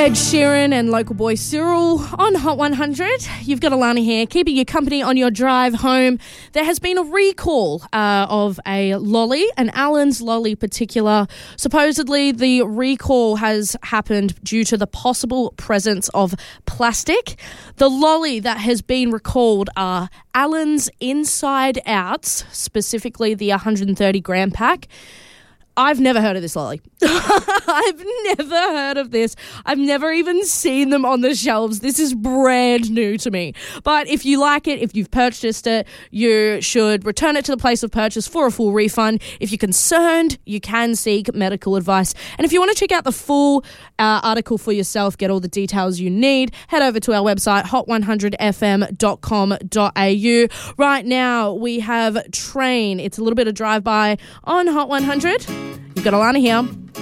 Ed Sheeran and local boy Cyril on Hot 100. You've got Alana here, keeping you company on your drive home. There has been a recall of a lolly, an Allen's lolly particular. Supposedly, the recall has happened due to the possible presence of plastic. The lolly that has been recalled are Allen's Inside Outs, specifically the 130 gram pack. I've never heard of this lolly. I've never heard of this. I've never even seen them on the shelves. This is brand new to me. But if you like it, if you've purchased it, you should return it to the place of purchase for a full refund. If you're concerned, you can seek medical advice. And if you want to check out the full article for yourself, get all the details you need, head over to our website, hot100fm.com.au. Right now, we have Train. It's a little bit of drive-by on Hot 100. You've got Alana here.